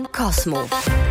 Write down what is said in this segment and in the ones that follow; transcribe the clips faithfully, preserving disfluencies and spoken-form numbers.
Cosmo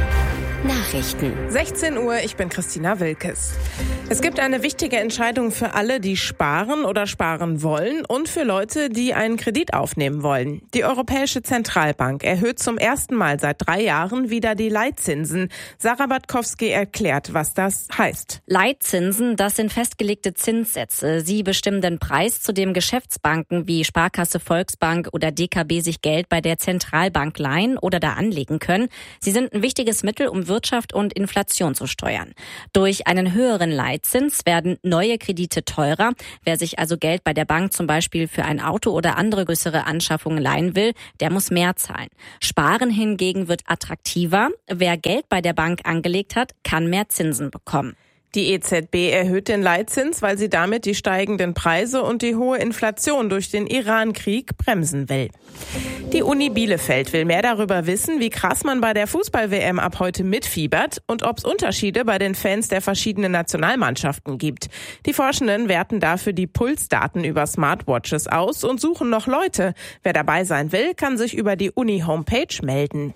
Nachrichten. sechzehn Uhr, ich bin Christina Wilkes. Es gibt eine wichtige Entscheidung für alle, die sparen oder sparen wollen und für Leute, die einen Kredit aufnehmen wollen. Die Europäische Zentralbank erhöht zum ersten Mal seit drei Jahren wieder die Leitzinsen. Sarah Batkowski erklärt, was das heißt. Leitzinsen, das sind festgelegte Zinssätze. Sie bestimmen den Preis, zu dem Geschäftsbanken wie Sparkasse, Volksbank oder D K B sich Geld bei der Zentralbank leihen oder da anlegen können. Sie sind ein wichtiges Mittel, um Wirtschaft und Inflation zu steuern. Durch einen höheren Leitzins werden neue Kredite teurer. Wer sich also Geld bei der Bank zum Beispiel für ein Auto oder andere größere Anschaffungen leihen will, der muss mehr zahlen. Sparen hingegen wird attraktiver. Wer Geld bei der Bank angelegt hat, kann mehr Zinsen bekommen. Die E Z B erhöht den Leitzins, weil sie damit die steigenden Preise und die hohe Inflation durch den Iran-Krieg bremsen will. Die Uni Bielefeld will mehr darüber wissen, wie krass man bei der Fußball-W M ab heute mitfiebert und ob es Unterschiede bei den Fans der verschiedenen Nationalmannschaften gibt. Die Forschenden werten dafür die Pulsdaten über Smartwatches aus und suchen noch Leute. Wer dabei sein will, kann sich über die Uni-Homepage melden.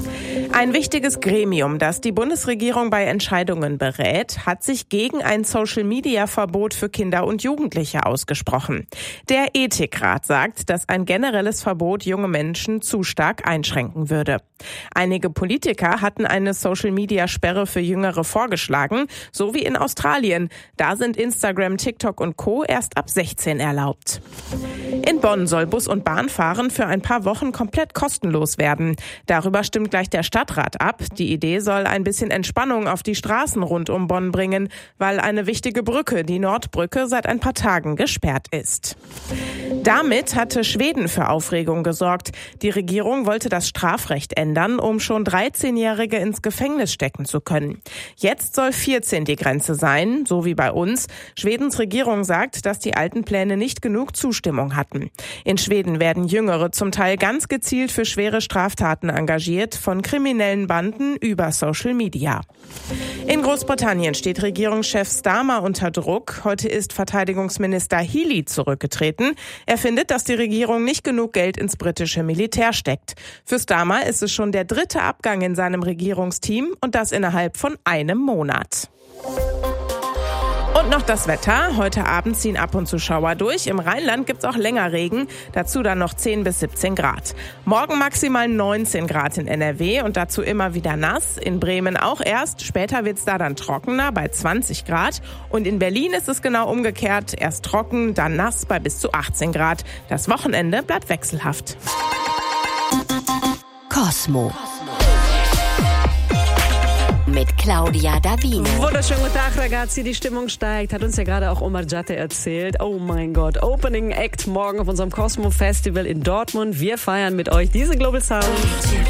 Ein wichtiges Gremium, das die Bundesregierung bei Entscheidungen berät, hat sich gegen ein Social-Media-Verbot für Kinder und Jugendliche ausgesprochen. Der Ethikrat sagt, dass ein generelles Verbot junge Menschen zu stark einschränken würde. Einige Politiker hatten eine Social-Media-Sperre für Jüngere vorgeschlagen, so wie in Australien. Da sind Instagram, TikTok und Co. erst ab sechzehn erlaubt. In Bonn soll Bus- und Bahnfahren für ein paar Wochen komplett kostenlos werden. Darüber stimmt gleich der Stadtrat ab. Die Idee soll ein bisschen Entspannung auf die Straßen rund um Bonn bringen, weil eine wichtige Brücke, die Nordbrücke, seit ein paar Tagen gesperrt ist. Damit hatte Schweden für Aufregung gesorgt. Die Regierung wollte das Strafrecht ändern, um schon dreizehnjährige ins Gefängnis stecken zu können. Jetzt soll vierzehn die Grenze sein, so wie bei uns. Schwedens Regierung sagt, dass die alten Pläne nicht genug Zustimmung hatten. In Schweden werden Jüngere zum Teil ganz gezielt für schwere Straftaten engagiert, von kriminellen Banden über Social Media. In Großbritannien steht Regierungschef Starmer unter Druck. Heute ist Verteidigungsminister Healey zurückgetreten. Er findet, dass die Regierung nicht genug Geld ins britische Militär steckt. Für Starmer ist es schon der dritte Abgang in seinem Regierungsteam und das innerhalb von einem Monat. Und noch das Wetter. Heute Abend ziehen ab und zu Schauer durch. Im Rheinland gibt's auch länger Regen. Dazu dann noch zehn bis siebzehn Grad. Morgen maximal neunzehn Grad in N R W und dazu immer wieder nass. In Bremen auch erst. Später wird's da dann trockener bei zwanzig Grad. Und in Berlin ist es genau umgekehrt. Erst trocken, dann nass bei bis zu achtzehn Grad. Das Wochenende bleibt wechselhaft. Cosmo mit Claudia Davino. Wunderschönen guten Tag, ragazzi. Die Stimmung steigt. Hat uns ja gerade auch Omar Jatte erzählt. Oh mein Gott. Opening Act morgen auf unserem Cosmo Festival in Dortmund. Wir feiern mit euch diese Global Sound.